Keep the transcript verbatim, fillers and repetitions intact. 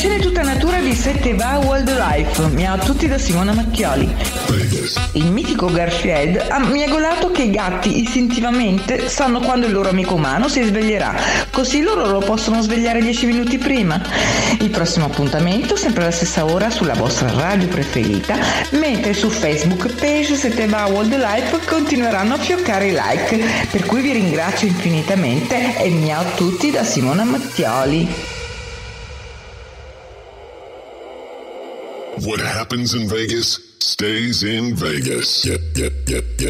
Cena tutta natura di Sette Va Wildlife. Miau a tutti da Simona Mattioli. Il mitico Garfield ha miagolato che i gatti istintivamente sanno quando il loro amico umano si sveglierà, così loro lo possono svegliare dieci minuti prima. Il prossimo appuntamento sempre alla stessa ora sulla vostra radio preferita, mentre su Facebook page Sette Va Wildlife continueranno a fioccare i like, per cui vi ringrazio infinitamente e miau a tutti da Simona Mattioli. What happens in Vegas stays in Vegas. Yep, yep, yep, yep.